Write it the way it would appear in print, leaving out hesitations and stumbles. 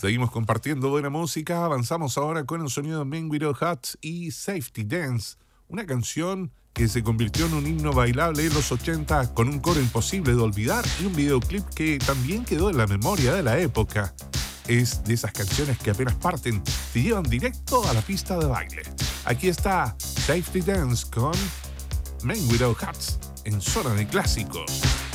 Seguimos compartiendo buena música. Avanzamos ahora con el sonido de Men Without Hats y Safety Dance, una canción que se convirtió en un himno bailable en los 80 con un coro imposible de olvidar y un videoclip que también quedó en la memoria de la época. Es de esas canciones que apenas parten te llevan directo a la pista de baile. Aquí está Safety Dance con Men Without Hats en Zona de Clásicos.